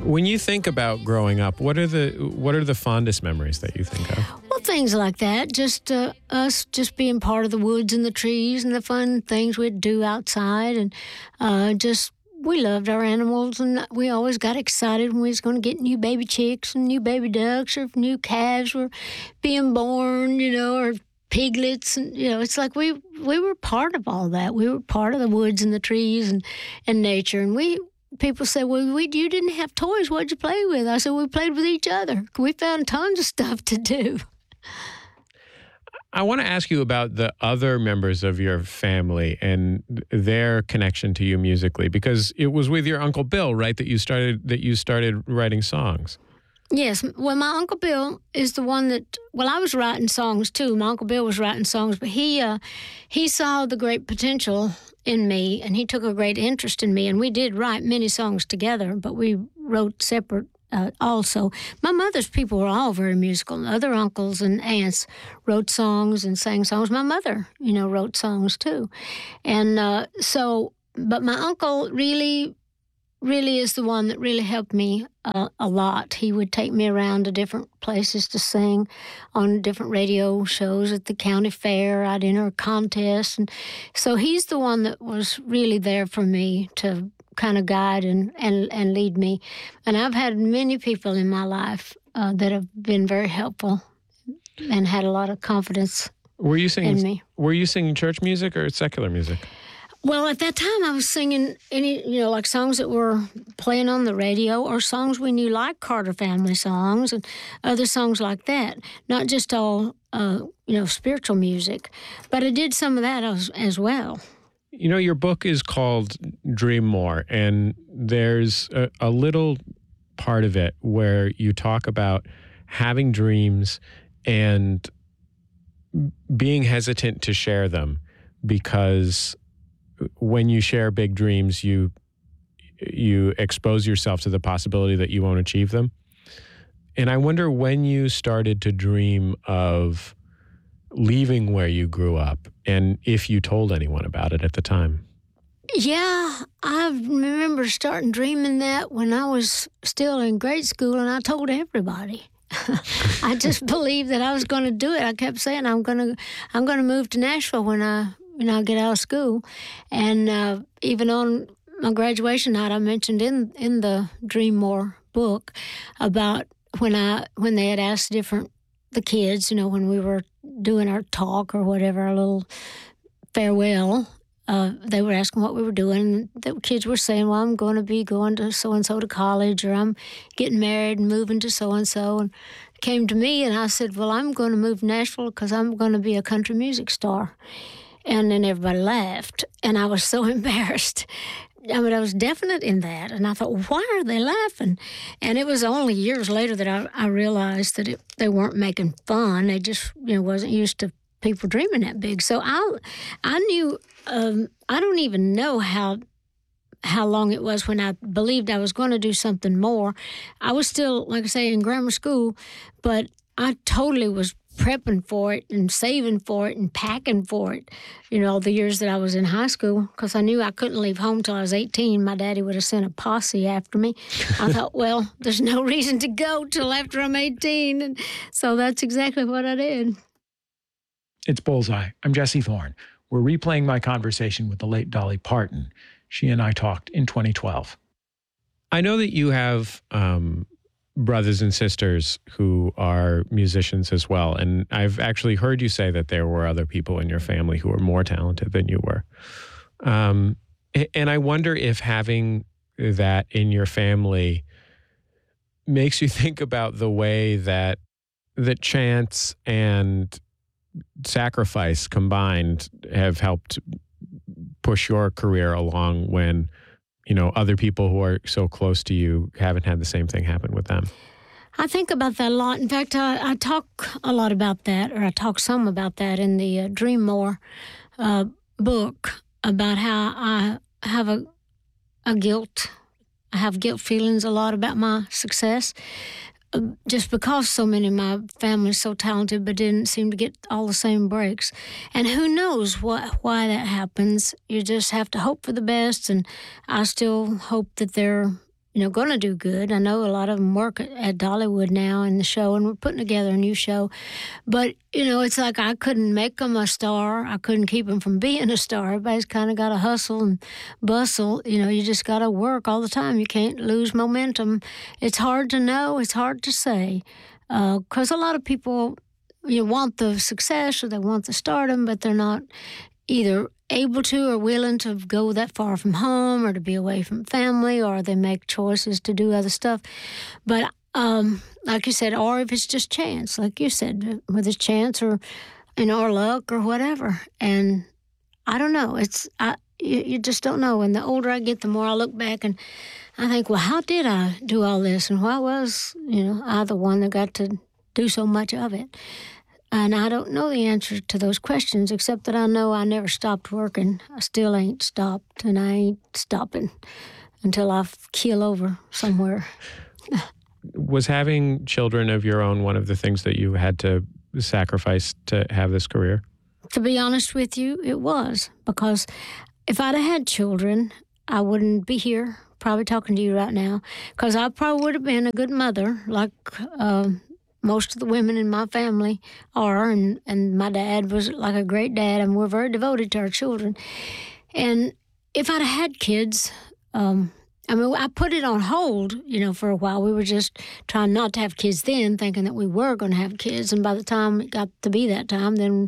When you think about growing up, what are the fondest memories that you think of? Well, things like that. Just us just being part of the woods and the trees and the fun things we'd do outside. And we loved our animals, and we always got excited when we was going to get new baby chicks and new baby ducks or new calves were being born, or piglets. And, it's like we were part of all that. We were part of the woods and the trees and nature. And people say, well, you didn't have toys. What'd you play with? I said, we played with each other. We found tons of stuff to do. I want to ask you about the other members of your family and their connection to you musically, because it was with your Uncle Bill, right, that you started writing songs. Yes. Well, my Uncle Bill is the one that, I was writing songs too. My Uncle Bill was writing songs, but he saw the great potential in me, and he took a great interest in me, and we did write many songs together, but we wrote separate also. My mother's people were all very musical. Other uncles and aunts wrote songs and sang songs. My mother, wrote songs too. And but my uncle really is the one that really helped me a lot. He would take me around to different places to sing on different radio shows at the county fair. I'd enter a contest. And so he's the one that was really there for me to kind of guide and lead me. And I've had many people in my life that have been very helpful and had a lot of confidence in me. Were you singing church music or secular music? Well, at that time, I was singing like songs that were playing on the radio or songs we knew, like Carter Family songs and other songs like that. Not just all, spiritual music, but I did some of that as well. Your book is called Dream More, and there's a little part of it where you talk about having dreams and being hesitant to share them, because when you share big dreams, you expose yourself to the possibility that you won't achieve them. And I wonder when you started to dream of leaving where you grew up, and if you told anyone about it at the time. Yeah, I remember starting dreaming that when I was still in grade school, and I told everybody. I just believed that I was going to do it. I kept saying I'm going to move to Nashville when I get out of school. And even on my graduation night, I mentioned in the Dream More book about when they had asked the kids, when we were doing our talk or whatever, our little farewell, they were asking what we were doing. The kids were saying, well, I'm going to be going to so-and-so to college, or I'm getting married and moving to so-and-so. And it came to me, and I said, well, I'm going to move to Nashville because I'm going to be a country music star. And then everybody laughed, and I was so embarrassed. I was definite in that, and I thought, why are they laughing? And it was only years later that I realized that they weren't making fun. They just, wasn't used to people dreaming that big. So I knew, I don't even know how long it was when I believed I was going to do something more. I was still, like I say, in grammar school, but I totally was prepping for it and saving for it and packing for it, all the years that I was in high school, because I knew I couldn't leave home till I was 18. My daddy would have sent a posse after me. I thought, well, there's no reason to go till after I'm 18. And so that's exactly what I did. It's Bullseye. I'm Jesse Thorne. We're replaying my conversation with the late Dolly Parton. She and I talked in 2012. I know that you have brothers and sisters who are musicians as well. And I've actually heard you say that there were other people in your family who were more talented than you were. And I wonder if having that in your family makes you think about the way that chance and sacrifice combined have helped push your career along when other people who are so close to you haven't had the same thing happen with them. I think about that a lot. In fact, I talk a lot about that, or I talk some about that in the Dream More book, about how I have a guilt. I have guilt feelings a lot about my success, just because so many of my family is so talented but didn't seem to get all the same breaks. And who knows why that happens. You just have to hope for the best, and I still hope that they're going to do good. I know a lot of them work at Dollywood now in the show, and we're putting together a new show. But, it's like I couldn't make them a star. I couldn't keep them from being a star. Everybody's kind of got to hustle and bustle. You just got to work all the time. You can't lose momentum. It's hard to know. It's hard to say. Because a lot of people, want the success or they want the stardom, but they're not either able to or willing to go that far from home or to be away from family, or they make choices to do other stuff. But like you said, or if it's just chance, like you said, whether it's chance or or luck or whatever. And I don't know. You just don't know. And the older I get, the more I look back and I think, well, how did I do all this? And why was I the one that got to do so much of it? And I don't know the answer to those questions, except that I know I never stopped working. I still ain't stopped, and I ain't stopping until I keel over somewhere. Was having children of your own one of the things that you had to sacrifice to have this career? To be honest with you, it was. Because if I'd have had children, I wouldn't be here probably talking to you right now. Because I probably would have been a good mother, like most of the women in my family are, and my dad was like a great dad, and we're very devoted to our children. And if I'd have had kids, I put it on hold, for a while. We were just trying not to have kids then, thinking that we were going to have kids. And by the time it got to be that time, then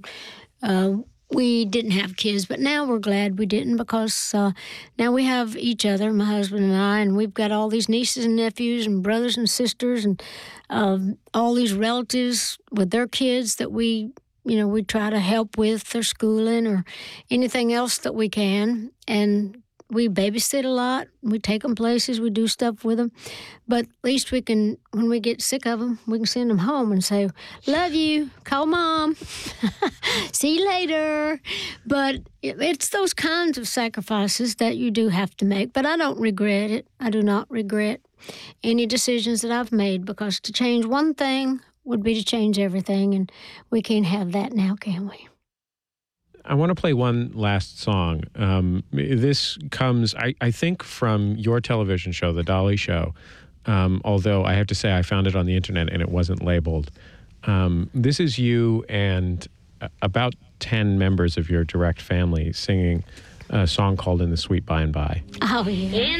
we didn't have kids. But now we're glad we didn't, because now we have each other, my husband and I, and we've got all these nieces and nephews and brothers and sisters and all these relatives with their kids that we try to help with their schooling or anything else that we can. And we babysit a lot. We take them places. We do stuff with them. But at least we can, when we get sick of them, we can send them home and say, love you, call Mom, see you later. But it's those kinds of sacrifices that you do have to make. But I don't regret it. I do not regret any decisions that I've made, because to change one thing would be to change everything. And we can't have that now, can we? I want to play one last song. This comes, I think, from your television show, The Dolly Show, although I have to say I found it on the internet and it wasn't labeled. This is you and about 10 members of your direct family singing a song called In the Sweet By and By. Oh, yeah.